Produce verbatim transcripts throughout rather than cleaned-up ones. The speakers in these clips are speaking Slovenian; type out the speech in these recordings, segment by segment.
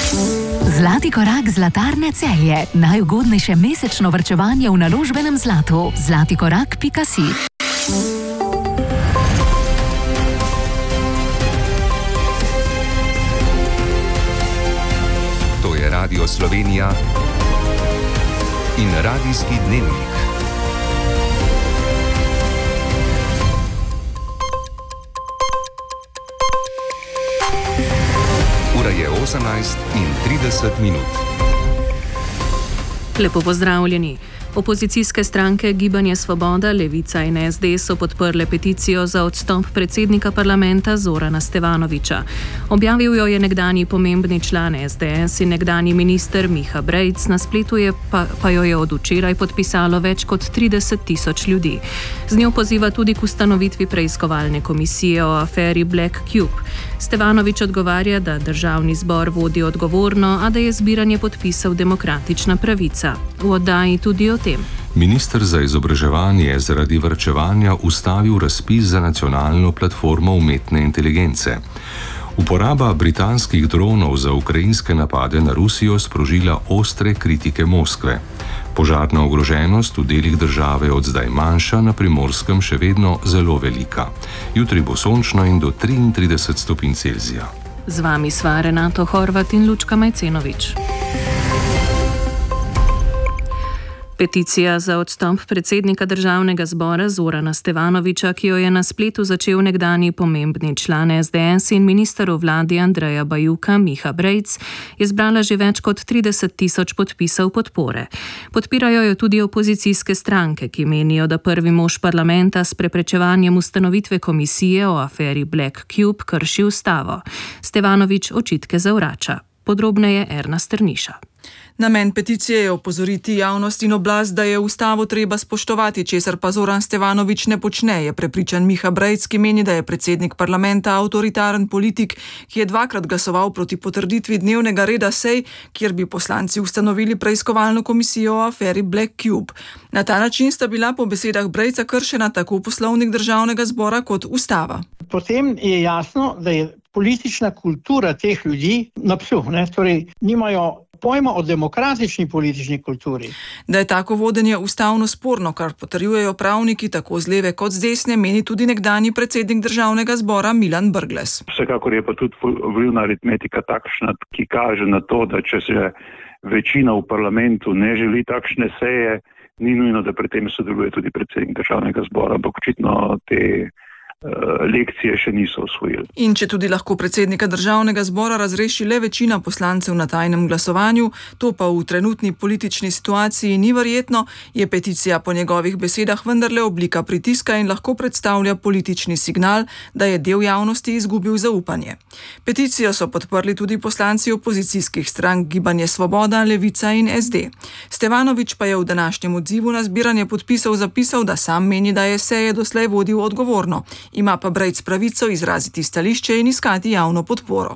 Zlati korak Zlatarne Celje. Najugodnejše mesečno varčevanje v naložbenem zlatu. zlati korak pika si. To je Radio Slovenija in Radijski dnevnik. Ura je osemnajst in trideset minut. Lepo pozdravljeni. Opozicijske stranke Gibanje Svoboda, Levica in es de so podprle peticijo za odstop predsednika parlamenta Zorana Stevanovića. Objavil jo je nekdanji pomembni član es de es in nekdanji minister Miha Brejc, na spletu je pa, pa jo je od včeraj podpisalo več kot trideset tisoč ljudi. Z njo poziva tudi k ustanovitvi preiskovalne komisije o aferi Black Cube. Stevanović odgovarja, da državni zbor vodi odgovorno, a da je zbiranje podpisov demokratična pravica. V oddaji tudi o tem. Minister za izobraževanje je zaradi varčevanja ustavil razpis za nacionalno platformo umetne inteligence. Uporaba britanskih dronov za ukrajinske napade na Rusijo sprožila ostre kritike Moskve. Požarna ogroženost v delih države od zdaj manjša, na Primorskem še vedno zelo velika. Jutri bo sončno in do triintrideset stopinj Celzija. Z vami sva Renato Horvat in Lučka Majcenović. Peticija za odstop predsednika državnega zbora Zorana Stevanovića, ki jo je na spletu začel nekdanji pomembni član es de es in minister v vladi Andreja Bajuka Miha Brejc, je zbrala že več kot trideset tisoč podpisov podpore. Podpirajo jo tudi opozicijske stranke, ki menijo, da prvi mož parlamenta s preprečevanjem ustanovitve komisije o aferi Black Cube krši ustavo. Stevanović očitke zavrača. Podrobneje Erna Strniša. Namen peticije je opozoriti javnost in oblast, da je ustavo treba spoštovati, česar pa Zoran Stevanović ne počne, je prepričan Miha Brejc, ki meni, da je predsednik parlamenta avtoritaren politik, ki je dvakrat glasoval proti potrditvi dnevnega reda sej, kjer bi poslanci ustanovili preiskovalno komisijo o aferi Black Cube. Na ta način sta bila po besedah Brejca kršena tako poslovnik državnega zbora kot ustava. Potem je jasno, da je politična kultura teh ljudi na psu, ne? Torej nimajo pojma o demokratični politični kulturi. Da je tako vodenje ustavno sporno, kar potrjujejo pravniki tako z leve kot z desne, meni tudi nekdanji predsednik državnega zbora Milan Brglez. Vsekakor je pa tudi volilna aritmetika takšna, ki kaže na to, da če se večina v parlamentu ne želi takšne seje, ni nujno, da pri tem sodeluje tudi predsednik državnega zbora, ampak očitno te lekcije še niso osvojili. In če tudi lahko predsednika državnega zbora razreši le večina poslancev na tajnem glasovanju, to pa v trenutni politični situaciji ni verjetno, je peticija po njegovih besedah vendarle oblika pritiska in lahko predstavlja politični signal, da je del javnosti izgubil zaupanje. Peticijo so podprli tudi poslanci opozicijskih strank Gibanje Svoboda, Levica in es de. Stevanović pa je v današnjem odzivu na zbiranje podpisov zapisal, da sam meni, da je seje doslej vodil odgovorno. Ima pa Brejc pravico izraziti stališče in iskati javno podporo.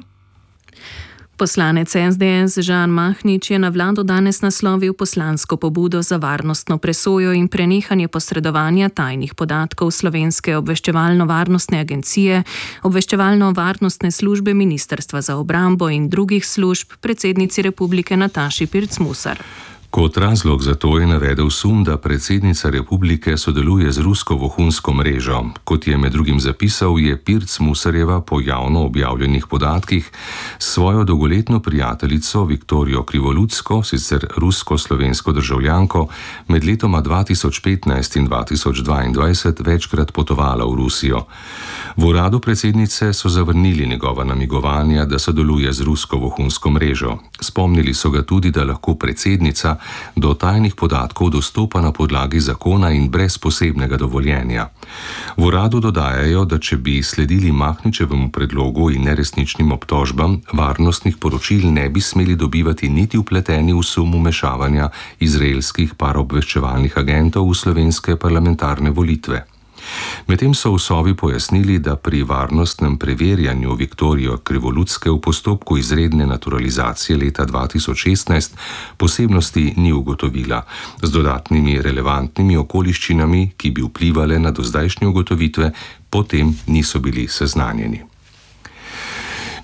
Poslanec es de es Žan Mahnič je na vlado danes naslovil poslansko pobudo za varnostno presojo in prenehanje posredovanja tajnih podatkov Slovenske obveščevalno-varnostne agencije, obveščevalno-varnostne službe Ministrstva za obrambo in drugih služb predsednici republike Nataši Pirc Musar. Kot razlog za to je navedel sum, da predsednica republike sodeluje z rusko vohunsko mrežo. Kot je med drugim zapisal, je Pirc Musarjeva po javno objavljenih podatkih svojo dolgoletno prijateljico Viktorijo Krivoludsko, sicer rusko-slovensko državljanko, med letoma dva tisoč petnajst in dva tisoč dvaindvajset večkrat potovala v Rusijo. V uradu predsednice so zavrnili njegova namigovanja, da sodeluje z rusko vohunsko mrežo. Spomnili so ga tudi, da lahko predsednica do tajnih podatkov dostopa na podlagi zakona in brez posebnega dovoljenja. V uradu dodajajo, da če bi sledili Mahničevemu predlogu in neresničnim obtožbam, varnostnih poročil ne bi smeli dobivati niti vpleteni v sum vmešavanja izraelskih paraobveščevalnih agentov v slovenske parlamentarne volitve. Medtem so v Sovi pojasnili, da pri varnostnem preverjanju Viktorijo Krivoludske v postopku izredne naturalizacije leta dva tisoč šestnajst posebnosti ni ugotovila, z dodatnimi relevantnimi okoliščinami, ki bi vplivale na dozdajšnje ugotovitve, potem niso bili seznanjeni.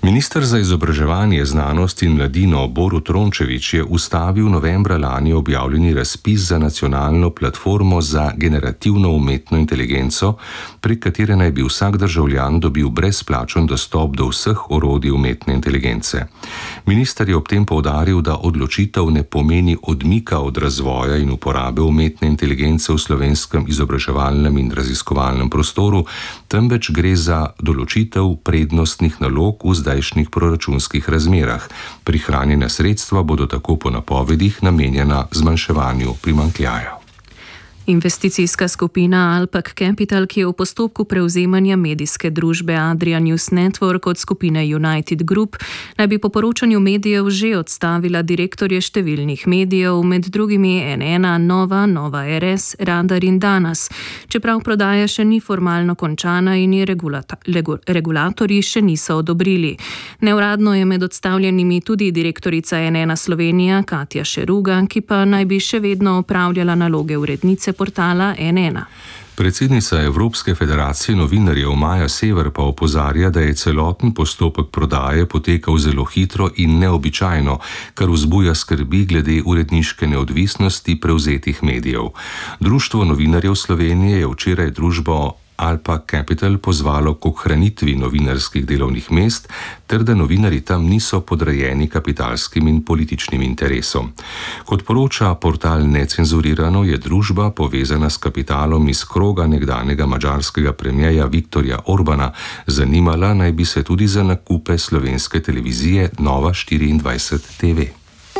Minister za izobraževanje, znanost in mladino Borut Rončević je ustavil novembra lani objavljeni razpis za nacionalno platformo za generativno umetno inteligenco, prek katere naj bi vsak državljan dobil brezplačen dostop do vseh orodij umetne inteligence. Minister je ob tem poudaril, da odločitev ne pomeni odmika od razvoja in uporabe umetne inteligence v slovenskem izobraževalnem in raziskovalnem prostoru, temveč gre za določitev prednostnih nalog v zdajšnjih proračunskih razmerah. Prihranjena sredstva bodo tako po napovedih namenjena zmanjševanju primanjkljaja. Investicijska skupina Alpak Capital, ki je v postopku prevzemanja medijske družbe Adria News Network od skupine United Group, naj bi po poročanju medijev že odstavila direktorje številnih medijev, med drugimi N ena, Nova, Nova R S, Radar in Danas, čeprav prodaja še ni formalno končana in je regulata, legu, regulatorji še niso odobrili. Neuradno je med odstavljenimi tudi direktorica N ena Slovenija Katja Šeruga, ki pa naj bi še vedno opravljala naloge urednice portala N ena. Predsednica Evropske federacije novinarjev Maja Sever pa opozarja, da je celoten postopek prodaje potekal zelo hitro in neobičajno, kar vzbuja skrbi glede uredniške neodvisnosti prevzetih medijev. Društvo novinarjev Slovenije je včeraj družbo Alpak Capital pozvalo k ohranitvi novinarskih delovnih mest, ter da novinarji tam niso podrejeni kapitalskim in političnim interesom. Kot poroča portal Necenzurirano, je družba povezana s kapitalom iz kroga nekdanjega madžarskega premierja Viktorja Orbana, zanimala naj bi se tudi za nakupe slovenske televizije Nova štiriindvajset T V.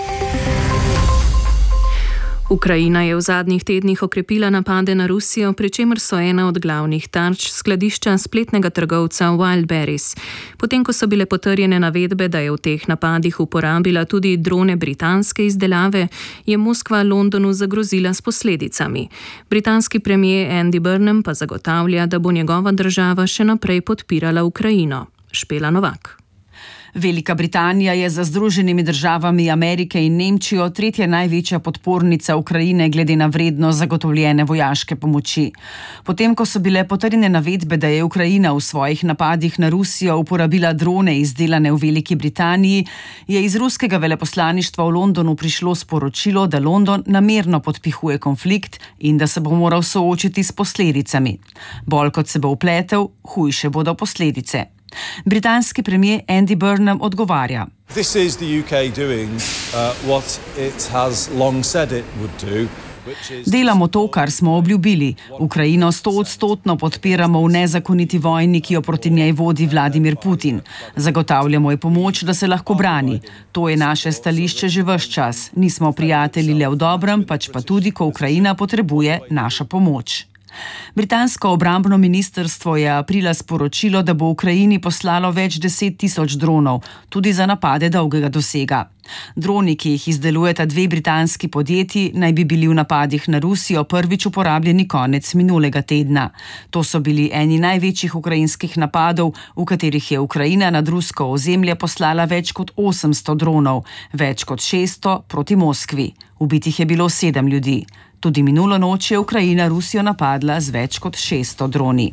Ukrajina je v zadnjih tednih okrepila napade na Rusijo, pri čemer so ena od glavnih tarč skladišča spletnega trgovca Wildberries. Potem, ko so bile potrjene navedbe, da je v teh napadih uporabila tudi drone britanske izdelave, je Moskva Londonu zagrozila s posledicami. Britanski premier Andy Burnham pa zagotavlja, da bo njegova država še naprej podpirala Ukrajino. Špela Novak. Velika Britanija je za Združenimi državami Amerike in Nemčijo tretja največja podpornica Ukrajine glede na vrednost zagotovljene vojaške pomoči. Potem, ko so bile potrjene navedbe, da je Ukrajina v svojih napadih na Rusijo uporabila drone izdelane v Veliki Britaniji, je iz ruskega veleposlaništva v Londonu prišlo sporočilo, da London namerno podpihuje konflikt in da se bo moral soočiti s posledicami. Bolj kot se bo vpletel, hujše bodo posledice. Britanski premier Andy Burnham odgovarja. This is the U K doing uh, what it has long said it would do. Delamo to, kar smo obljubili. Ukrajino stoodstotno podpiramo v nezakoniti vojni, ki jo proti njej vodi Vladimir Putin. Zagotavljamo ji pomoč, da se lahko brani. To je naše stališče že ves čas. Nismo prijatelji le v dobrem, pač pa tudi, ko Ukrajina potrebuje našo pomoč. Britansko obrambno ministrstvo je aprila sporočilo, da bo Ukrajini poslalo več deset tisoč dronov, tudi za napade dolgega dosega. Droni, ki jih izdelujeta dve britanski podjetji, naj bi bili v napadih na Rusijo prvič uporabljeni konec minulega tedna. To so bili eni največjih ukrajinskih napadov, v katerih je Ukrajina nad rusko ozemlje poslala več kot osemsto dronov, več kot šeststo proti Moskvi. Ubitih je bilo sedem ljudi. Tudi minulo noč je Ukrajina Rusijo napadla z več kot šeststo droni.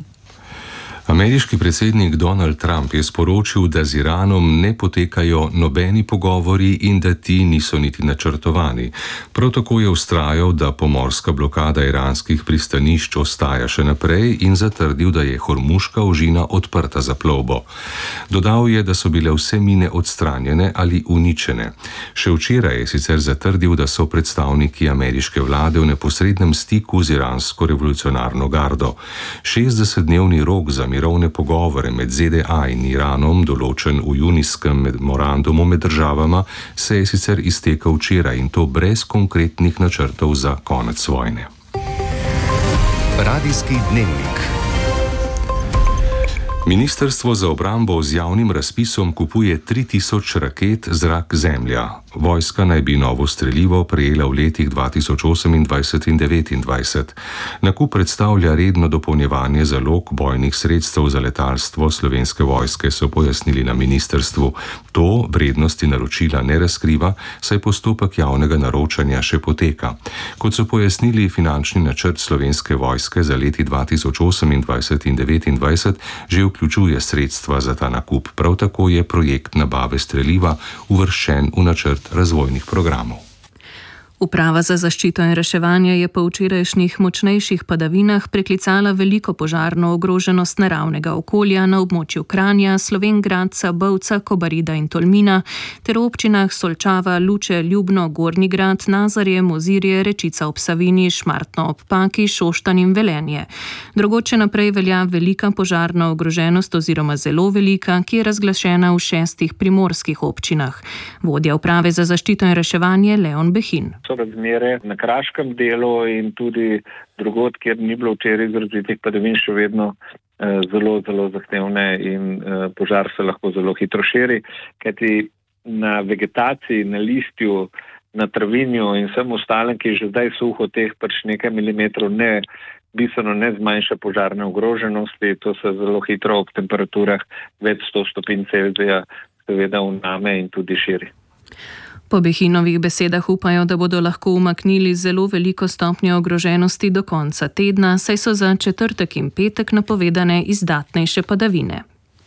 Ameriški predsednik Donald Trump je sporočil, da z Iranom ne potekajo nobeni pogovori in da ti niso niti načrtovani. Prav tako je vztrajal, da pomorska blokada iranskih pristanišč ostaja še naprej in zatrdil, da je Hormuška ožina odprta za plovbo. Dodal je, da so bile vse mine odstranjene ali uničene. Še včeraj je sicer zatrdil, da so predstavniki ameriške vlade v neposrednem stiku z iransko revolucionarno gardo. šestdesetdnevni rok za mirovne pogovore med Z D A in Iranom, določen v junijskem memorandumu med državama, se je sicer iztekel včeraj in to brez konkretnih načrtov za konec vojne. Radijski dnevnik. Ministrstvo za obrambo z javnim razpisom kupuje tri tisoč raket zrak-zemlja. Vojska naj bi novo strelivo prejela v letih dva tisoč osemindvajset in devetindvajset. Nakup predstavlja redno dopolnjevanje zalog bojnih sredstev za letalstvo Slovenske vojske, so pojasnili na ministrstvu. To vrednosti naročila ne razkriva, saj postopek javnega naročanja še poteka. Kot so pojasnili, finančni načrt Slovenske vojske za leti dva tisoč osemindvajset in devetindvajset že vključuje sredstva za ta nakup. Prav tako je projekt nabave streliva uvrščen v načrt razvojnih programov. Uprava za zaščito in reševanje je po včerajšnjih močnejših padavinah preklicala veliko požarno ogroženost naravnega okolja na območju Kranja, Slovenj Gradca, Bovca, Kobarida in Tolmina ter v občinah Solčava, Luče, Ljubno, Gornji Grad, Nazarje, Mozirje, Rečica ob Savinji, Šmartno ob Paki, Šoštanj in Velenje. Drugoče naprej velja velika požarna ogroženost oziroma zelo velika, ki je razglašena v šestih primorskih občinah. Vodja uprave za zaščito in reševanje Leon Behin. So razmere na kraškem delu in tudi drugod, kjer ni bilo včeraj izrazitih padavin, še vedno eh, zelo, zelo zahtevne in eh, požar se lahko zelo hitro širi, kajti na vegetaciji, na listju, na travinju in vsem ostalem, ki je že zdaj suho, teh pač nekaj milimetrov ne, bistveno ne zmanjša požarne ogroženosti, to se zelo hitro ob temperaturah več sto stopinj Celzija seveda vname in tudi širi. Po Behinovih besedah upajo, da bodo lahko umaknili zelo veliko stopnjo ogroženosti do konca tedna, saj so za četrtek in petek napovedane izdatnejše padavine.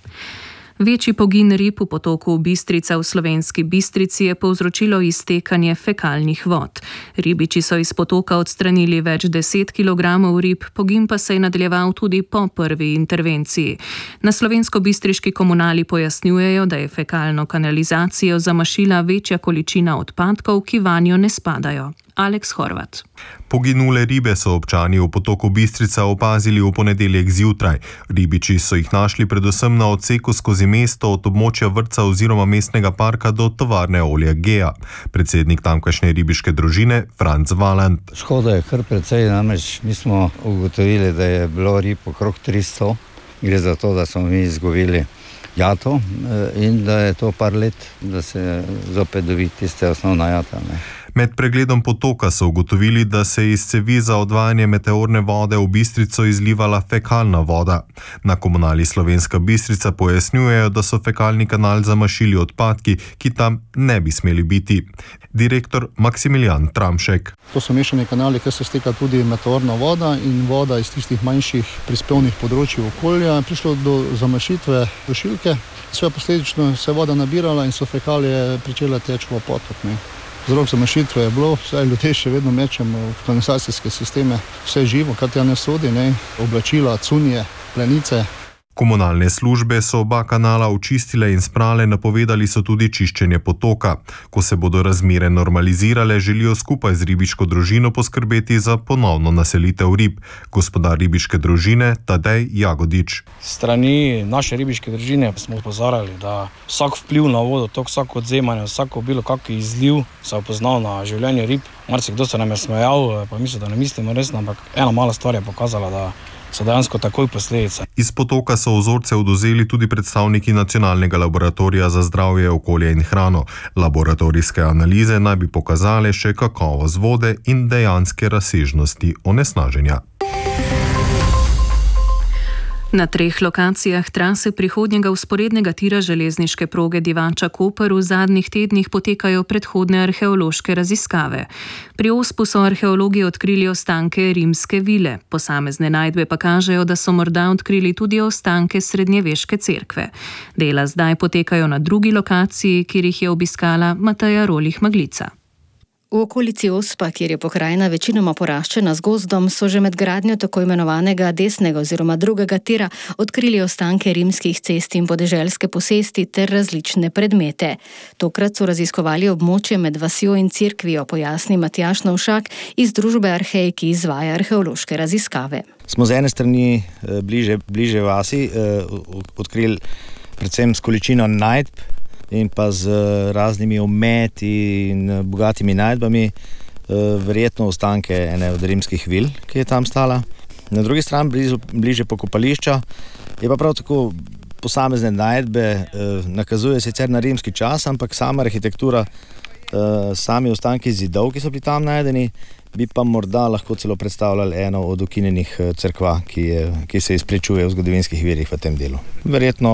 Večji pogin rib v potoku Bistrica v Slovenski Bistrici je povzročilo iztekanje fekalnih vod. Ribiči so iz potoka odstranili več deset kilogramov rib, pogin pa se je nadaljeval tudi po prvi intervenciji. Na slovensko-bistriški komunali pojasnjujejo, da je fekalno kanalizacijo zamašila večja količina odpadkov, ki vanjo ne spadajo. Aleks Horvat. Poginule ribe so občani v potoku Bistrica opazili v ponedeljek zjutraj. Ribiči so jih našli predvsem na odseku skozi mesto od območja vrtca oziroma mestnega parka do tovarne olja Gea. Predsednik tamkajšnje ribiške družine Franc Valant. Škoda je kar precej, namreč mi smo ugotovili, da je bilo rib okrog tristo. Gre za to, da smo mi izgubili jato in da je to par let, da se zopet dobi tiste osnovna jata. Ne. Med pregledom potoka so ugotovili, da se je iz cevi za odvajanje meteorne vode v Bistrico izlivala fekalna voda. Na komunali Slovenska Bistrica pojasnjujejo, da so fekalni kanal zamašili odpadki, ki tam ne bi smeli biti. Direktor Maksimilijan Tramšek. To so mešani kanali, kjer se steka tudi meteorna voda in voda iz tistih manjših prispevnih področij okolja. Prišlo do zamašitve dušilke, sve posledično se je voda nabirala in so fekalije pričele teči v potok. Ne. Vzrok zamašitve je bilo, vse ljudje še vedno mečemo v kanalizacijske sisteme, vse živo, kar tja ne sodi, ne, oblačila, cunje, plenice. Komunalne službe so oba kanala očistile in sprale, napovedali so tudi čiščenje potoka. Ko se bodo razmere normalizirale, želijo skupaj z ribiško družino poskrbeti za ponovno naselitev rib. Gospodar ribiške družine Tadej Jagodič. Strani naše ribiške družine smo opozarjali, da vsak vpliv na vodo, tok, vsak odzemanje, vsako bilo kakšen izliv se je poznal na življenje rib. Marsikdo se nam je smejal, pa mislim, da ne mislimo resno, ampak ena mala stvar je pokazala, da so dejansko takoj posledice. Iz potoka so vzorce odvzeli tudi predstavniki Nacionalnega laboratorija za zdravje, okolje in hrano. Laboratorijske analize naj bi pokazale še kakovost vode in dejanske razsežnosti onesnaženja. Na treh lokacijah trase prihodnjega vzporednega tira železniške proge Divača-Koper v zadnjih tednih potekajo predhodne arheološke raziskave. Pri Ospu so arheologi odkrili ostanke rimske vile, posamezne najdbe pa kažejo, da so morda odkrili tudi ostanke srednjeveške cerkve. Dela zdaj potekajo na drugi lokaciji, kjer jih je obiskala Mateja Rolih-Maglica. V okolici Ospa, kjer je pokrajina večinoma poraščena z gozdom, so že med gradnjo tako imenovanega desnega oziroma drugega tira odkrili ostanke rimskih cest in podeželske posesti ter različne predmete. Tokrat so raziskovali območje med vasjo in cerkvijo, pojasni Matjaž Novšak iz družbe Arhej, ki izvaja arheološke raziskave. Smo z ene strani bliže, bliže vasi odkrili predvsem s količino najdb in pa z raznimi ometi in bogatimi najdbami, verjetno ostanke ene od rimskih vil, ki je tam stala. Na drugi strani, blizu, bliže pokopališča, je pa prav tako posamezne najdbe, nakazuje sicer na rimski čas, ampak sama arhitektura, sami ostanki zidov, ki so bili tam najdeni, bi pa morda lahko celo predstavljali eno od ukinjenih cerkva, ki, je, ki se izprečuje v zgodovinskih virih v tem delu. Verjetno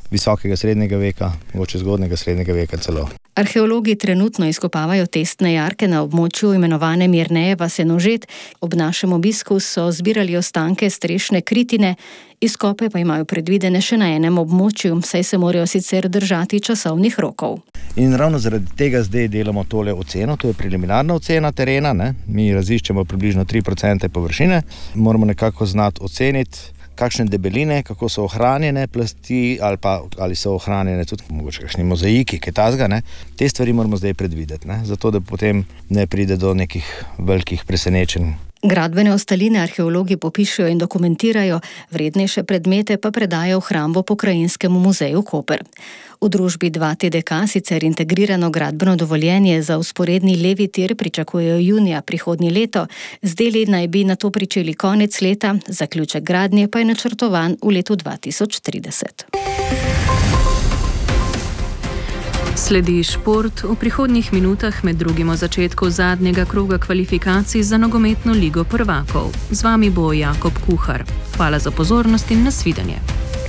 visokega srednjega veka, mogoče zgodnega srednjega veka celo. Arheologi trenutno izkopavajo testne jarke na območju imenovane Mirnejeva Senožet. Ob našem obisku so zbirali ostanke strešne kritine, izkope pa imajo predvidene še na enem območju, saj se morajo sicer držati časovnih rokov. In ravno zaradi tega zdaj delamo tole oceno, to je preliminarna ocena terena, ne? Mi raziščemo približno tri procente površine, moramo nekako znati oceniti, kakšne debeline, kako so ohranjene plasti ali pa ali so ohranjene tudi mogoče kakšni mozaiki, kaj tazga, ne. Te stvari moramo zdaj predvideti, ne, zato da potem ne pride do nekih velikih presenečenj. Gradbene ostaline arheologi popišejo in dokumentirajo, vrednejše predmete pa predajo v hrambo Pokrajinskemu muzeju Koper. V družbi dva T D K sicer integrirano gradbeno dovoljenje za vzporedni levi tir pričakujejo junija prihodnje leto, z deli naj bi nato pričeli konec leta, zaključek gradnje pa je načrtovan v letu dva tisoč trideset. Sledi šport, v prihodnjih minutah med drugim o začetku zadnjega kroga kvalifikacij za nogometno ligo prvakov. Z vami bo Jakob Kuhar. Hvala za pozornost in nasvidenje.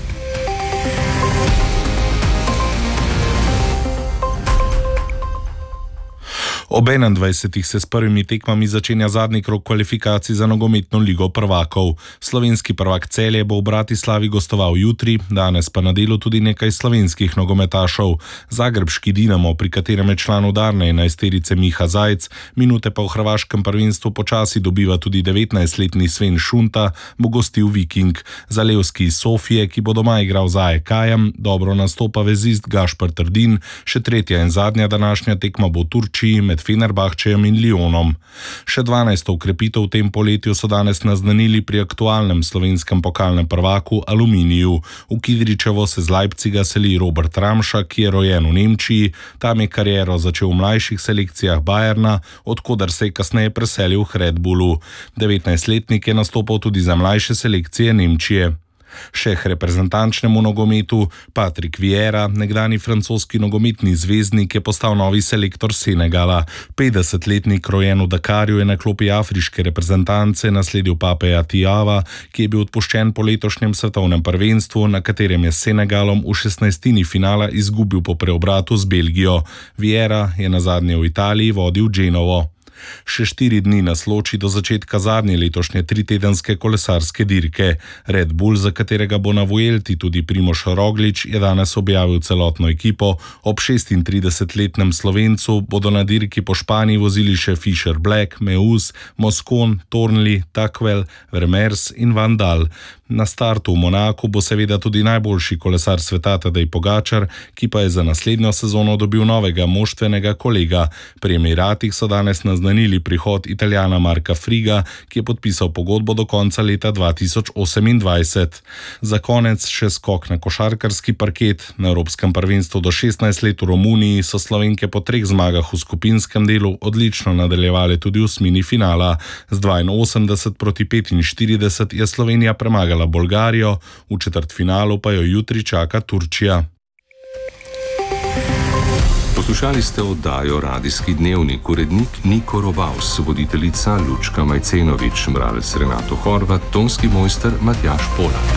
Ob enaindvajsetih se s prvimi tekmami začenja zadnji krog kvalifikacij za nogometno ligo prvakov. Slovenski prvak Celje bo v Bratislavi gostoval jutri, danes pa na delu tudi nekaj slovenskih nogometašov. Zagrebški Dinamo, pri katerem je član udarne enajsterice Miha Zajc, minute pa v hrvaškem prvenstvu počasi dobiva tudi devetnajstletni Sven Šunta, bo gostil Viking. Zalevski iz Sofije, ki bo doma igral za A E K-jem, dobro nastopa vezist Gašper Trdin, še tretja in zadnja današnja tekma bo v Turčiji med Fenerbahčejem in Lyonom. Še dvanajsto ukrepitev v tem poletju so danes naznanili pri aktualnem slovenskem pokalnem prvaku Aluminiju. V Kidričevo se z Leipziga seli Robert Ramša, ki je rojen v Nemčiji, tam je kariero začel v mlajših selekcijah Bayerna, odkudar se je kasneje preselil v Red Bullu. devetnajstletnik je nastopal tudi za mlajše selekcije Nemčije. Šeh reprezentančnemu nogometu Patrick Vieira, nekdani francoski nogometni zvezdnik, je postal novi selektor Senegala. petdesetletnik rojen v Dakarju je na klopi afriške reprezentance nasledil Papeja Tijava, ki je bil odpuščen po letošnjem svetovnem prvenstvu, na katerem je s Senegalom v šestnajstini finala izgubil po preobratu z Belgijo. Vieira je nazadnje v Italiji vodil Genovo. Še štiri dni nas loči do začetka zadnje letošnje tritedenske kolesarske dirke. Red Bull, za katerega bo na Vuelti tudi Primož Roglič, je danes objavil celotno ekipo. Ob šestintridesetletnem Slovencu bodo na dirki po Španiji vozili še Fischer Black, Meus, Moscon, Tornli, Takvel, Vermeers in Van Dal. Na startu v Monaku bo seveda tudi najboljši kolesar sveta Tadej Pogačar, ki pa je za naslednjo sezono dobil novega moštvenega kolega. Pri Emiratih so danes naznanili prihod Italijana Marka Friga, ki je podpisal pogodbo do konca leta dva tisoč osemindvajset. Za konec še skok na košarkarski parket. Na evropskem prvenstvu do šestnajst let v Romuniji so Slovenke po treh zmagah v skupinskem delu odlično nadaljevale tudi v osmini finala. Z dvainosemdeset proti petinštirideset je Slovenija premagala Bolgarijo, v četrtfinalu pa jo jutri čaka Turčija. Poslušali ste oddajo Radijski dnevnik, urednik Niko Robaus, voditeljica Lučka Majcenovič, bralec Renato Horvat, tonski mojster Matjaž Polak.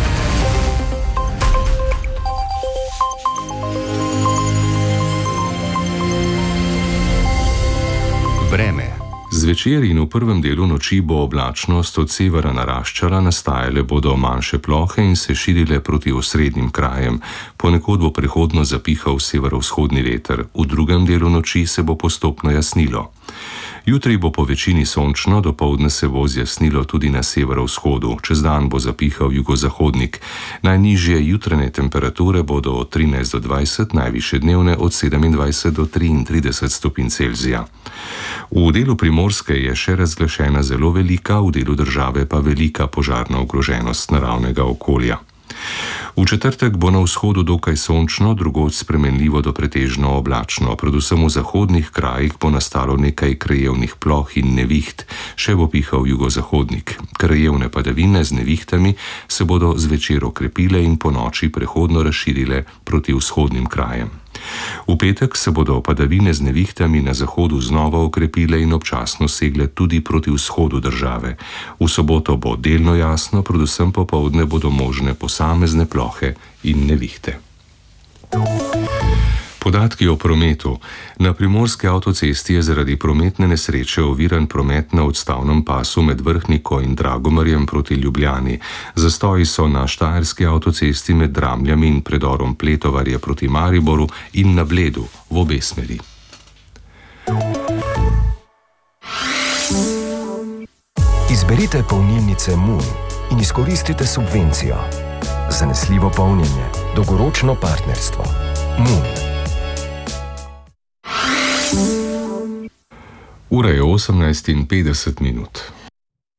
Vreme. Zvečer in v prvem delu noči bo oblačnost od severa naraščala, nastajale bodo manjše plohe in se širile proti osrednjim krajem. Ponekod bo prehodno zapihal severovzhodni veter, v drugem delu noči se bo postopno jasnilo. Jutri bo po večini sončno, dopoldne se bo zjasnilo tudi na severovzhodu, čez dan bo zapihal jugozahodnik. Najnižje jutranje temperature bodo od trinajst do dvajset, najvišje dnevne od sedemindvajset do triintrideset stopinj Celzija. V delu Primorske je še razglašena zelo velika, v delu države pa velika požarna ogroženost naravnega okolja. V četrtek bo na vzhodu dokaj sončno, drugod spremenljivo do pretežno oblačno, predvsem v zahodnih krajih bo nastalo nekaj krajevnih ploh in neviht, še bo pihal jugozahodnik. Krajevne padavine z nevihtami se bodo zvečer okrepile in po noči prehodno razširile proti vzhodnim krajem. V petek se bodo padavine z nevihtami na zahodu znova okrepile in občasno segle tudi proti vzhodu države. V soboto bo delno jasno, predvsem popoldne bodo možne posamezne plohe in nevihte. Podatki o prometu. Na primorski avtocesti je zaradi prometne nesreče oviran promet na odstavnem pasu med Vrhniko in Dragomarjem proti Ljubljani. Zastoji so na štajerski avtocesti med Dramljami in predorom Pletovarje proti Mariboru in na Bledu v obe smeri. Izberite polnilnice Moon in izkoristite subvencijo. Zanesljivo polnjenje, dolgoročno partnerstvo. Moon. Ura je osemnajst in petdeset minut.